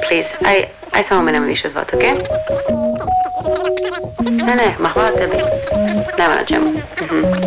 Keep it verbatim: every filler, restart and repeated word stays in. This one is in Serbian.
please, aj, aj samo me nemoj više zvati, okej? Okay? Ne, ne, ma hvala tebi. Nema na čemu. Mhm.